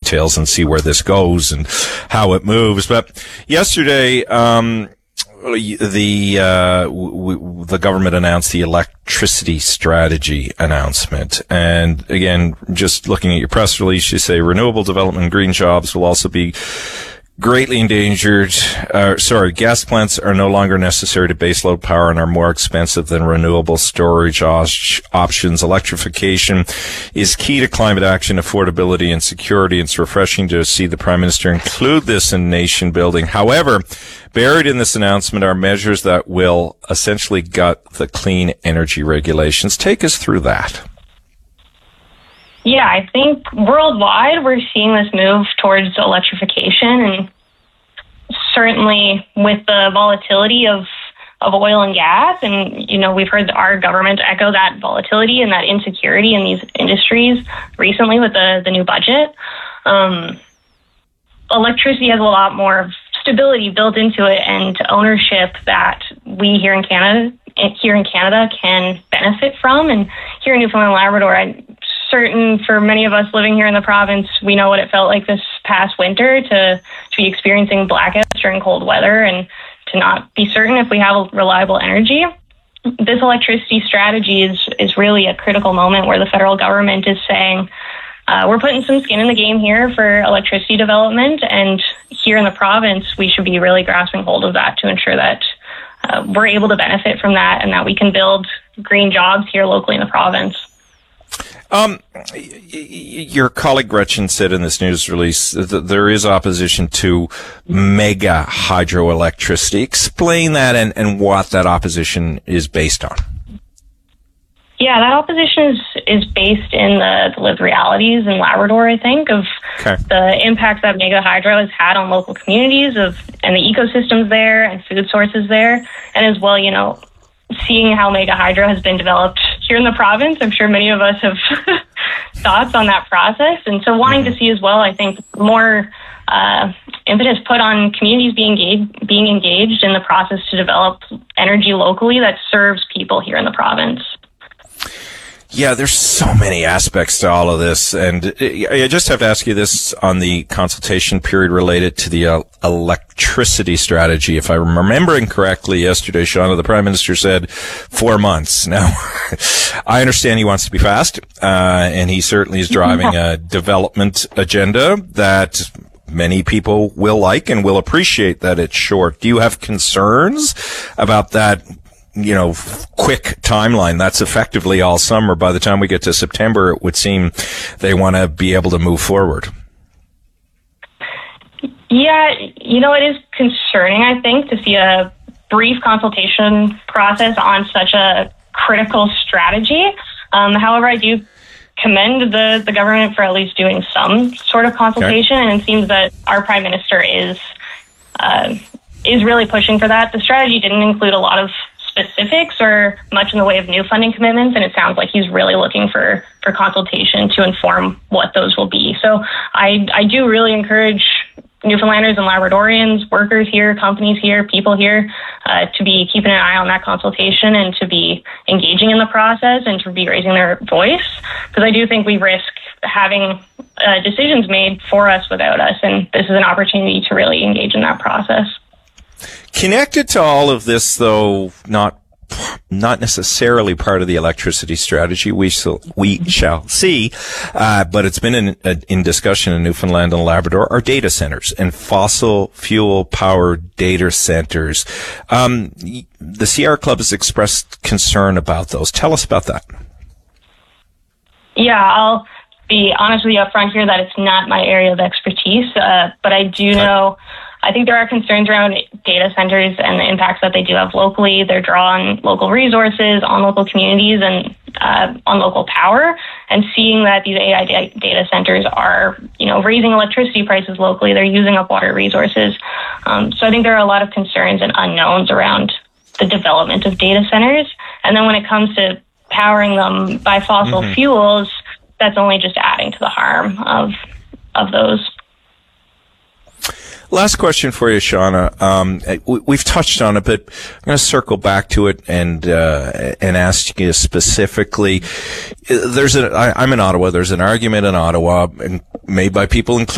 details and see where this goes and how it moves. But yesterday, the government announced the electricity strategy announcement. And again, just looking at your press release, you say renewable development and green jobs will also be greatly endangered. Gas plants are no longer necessary to baseload power and are more expensive than renewable storage options. Electrification is key to climate action, affordability, and security. It's refreshing to see the Prime Minister include this in nation building. However, buried in this announcement are measures that will essentially gut the clean energy regulations. Take us through that. Yeah, I think worldwide we're seeing this move towards electrification, and certainly with the volatility of oil and gas, and we've heard our government echo that volatility and that insecurity in these industries recently with the new budget. Electricity has a lot more stability built into it and ownership that we here in Canada can benefit from. And here in Newfoundland and Labrador, I'm certain for many of us living here in the province, we know what it felt like this past winter to be experiencing blackouts during cold weather and to not be certain if we have reliable energy. This electricity strategy is really a critical moment where the federal government is saying, we're putting some skin in the game here for electricity development, and here in the province, we should be really grasping hold of that to ensure that we're able to benefit from that and that we can build green jobs here locally in the province. Your colleague Gretchen said in this news release that there is opposition to mega hydroelectricity. Explain that and what that opposition is based on. Yeah, that opposition is based in the lived realities in Labrador, I think, of the impacts that mega hydro has had on local communities and the ecosystems there and food sources there, and as well, seeing how mega hydro has been developed here in the province. I'm sure many of us have thoughts on that process, and so wanting to see as well, I think, more impetus put on communities being engaged in the process to develop energy locally that serves people here in the province. Yeah, there's so many aspects to all of this, and I just have to ask you this on the consultation period related to the electricity strategy. If I'm remembering correctly, yesterday, Shauna, the Prime Minister said 4 months. Now, I understand he wants to be fast, and he certainly is driving a development agenda that many people will like and will appreciate that it's short. Do you have concerns about that quick timeline? That's effectively all summer. By the time we get to September, it would seem they want to be able to move forward. Yeah, it is concerning, I think, to see a brief consultation process on such a critical strategy. However, I do commend the government for at least doing some sort of consultation, and it seems that our Prime Minister is really pushing for that. The strategy didn't include a lot of specifics or much in the way of new funding commitments, and it sounds like he's really looking for consultation to inform what those will be. So I do really encourage Newfoundlanders and Labradorians, workers here, companies here, people here, to be keeping an eye on that consultation and to be engaging in the process and to be raising their voice, because I do think we risk having decisions made for us without us, and this is an opportunity to really engage in that process. Connected to all of this, though, not necessarily part of the electricity strategy, we shall see, but it's been in discussion in Newfoundland and Labrador, are data centers and fossil fuel powered data centers. The Sierra Club has expressed concern about those. Tell us about that. Yeah, I'll be honest with you up front here that it's not my area of expertise, but I do know, I think there are concerns around data centers and the impacts that they do have locally. They're drawing local resources on local communities and on local power, and seeing that these AI data centers are, raising electricity prices locally. They're using up water resources. So I think there are a lot of concerns and unknowns around the development of data centers. And then when it comes to powering them by fossil fuels, that's only just adding to the harm of those. Last question for you, Shauna. We've touched on it, but I'm going to circle back to it and ask you specifically. I'm in Ottawa. There's an argument in Ottawa, and made by people, including